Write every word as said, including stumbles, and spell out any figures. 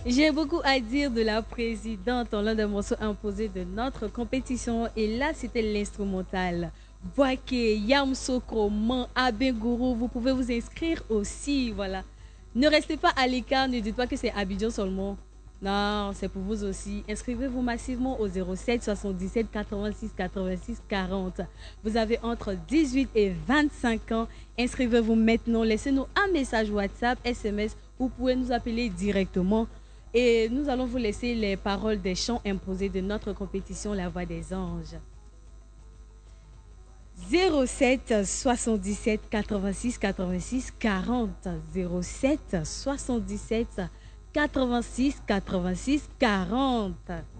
J'ai beaucoup à dire de la présidente en l'un des morceaux imposés de notre compétition. Et là, c'était l'instrumental. Boake, Yamsoko, Man, Abengourou. Vous pouvez vous inscrire aussi. Voilà. Ne restez pas à l'écart. Ne dites pas que c'est Abidjan seulement. Non, c'est pour vous aussi. Inscrivez-vous massivement au zéro sept soixante-dix-sept quatre-vingt-six quatre-vingt-six quarante. Vous avez entre dix-huit et vingt-cinq ans. Inscrivez-vous maintenant. Laissez-nous un message WhatsApp, S M S. Vous pouvez nous appeler directement. Et nous allons vous laisser les paroles des chants imposés de notre compétition La Voix des Anges. zéro sept soixante-dix-sept quatre-vingt-six quatre-vingt-six quarante. zéro sept soixante-dix-sept quatre-vingt-six quatre-vingt-six quarante.